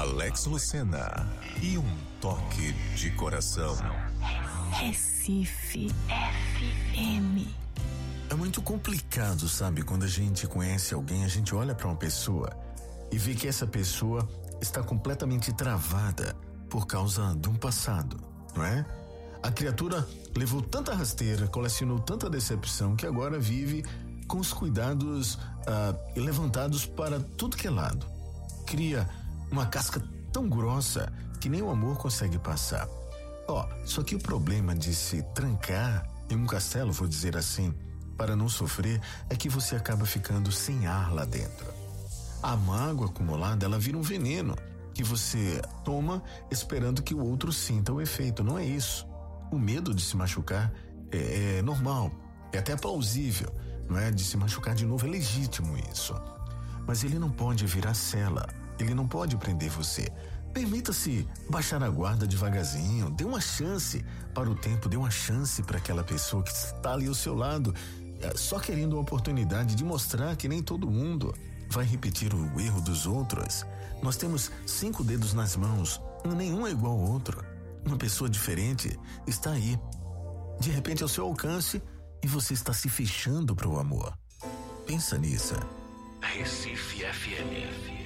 Alex Lucena e um toque de coração. Recife FM. É muito complicado, sabe? Quando a gente conhece alguém, a gente olha para uma pessoa e vê que essa pessoa está completamente travada por causa de um passado, não é? A criatura levou tanta rasteira, colecionou tanta decepção que agora vive com os cuidados levantados para tudo que é lado. Cria uma casca tão grossa que nem o amor consegue passar. Só que o problema de se trancar em um castelo, vou dizer assim, para não sofrer, é que você acaba ficando sem ar lá dentro. A mágoa acumulada, ela vira um veneno que você toma esperando que o outro sinta o efeito. Não é isso. O medo de se machucar é normal, é até plausível, não é? De se machucar de novo é legítimo isso. Mas ele não pode virar cela, ele não pode prender você. Permita-se baixar a guarda devagarzinho, dê uma chance para o tempo, dê uma chance para aquela pessoa que está ali ao seu lado, só querendo a oportunidade de mostrar que nem todo mundo vai repetir o erro dos outros. Nós temos 5 dedos nas mãos, nenhum é igual ao outro. Uma pessoa diferente está aí, de repente ao seu alcance, e você está se fechando para o amor. Pensa nisso. Recife FM.